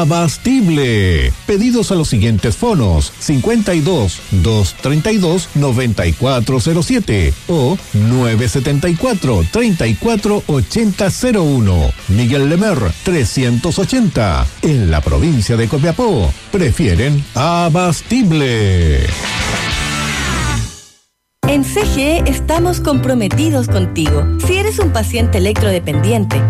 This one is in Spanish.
Abastible. Pedidos a los siguientes fonos: 52 232 9407 o 974 34 8001. Miguel Lemer 380. En la provincia de Copiapó prefieren Abastible. En CGE estamos comprometidos contigo. Si eres un paciente electrodependiente